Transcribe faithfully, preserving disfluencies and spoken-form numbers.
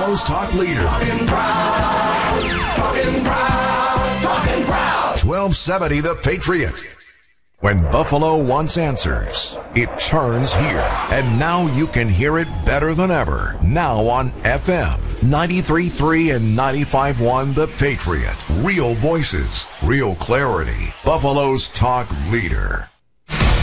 Buffalo's talk leader. Talking proud, talking proud, talking proud. twelve seventy The Patriot. When Buffalo wants answers, it turns here. And now you can hear it better than ever. Now on F M ninety-three point three and ninety-five point one The Patriot. Real voices, real clarity. Buffalo's talk leader.